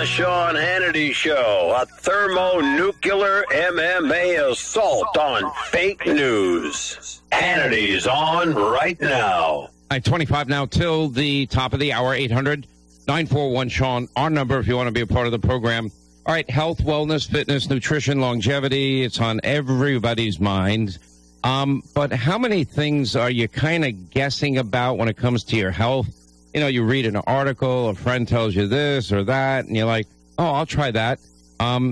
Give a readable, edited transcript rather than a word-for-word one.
Sean Hannity Show, a thermonuclear MMA assault on fake news. Hannity's on right now. 25 now till the top of the hour, 800-941-SEAN, our number if you want to be a part of the program. All right, health, wellness, fitness, nutrition, longevity, it's on everybody's mind. But how many things are you kind of guessing about when it comes to your health? You know, you read an article, a friend tells you this or that, and you're like, oh, I'll try that.